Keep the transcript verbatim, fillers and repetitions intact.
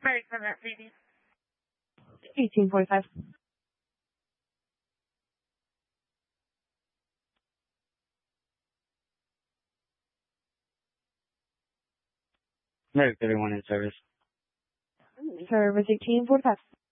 Very correct, baby. eighteen forty-five. American thirty-one in service. Service eighteen forty-five.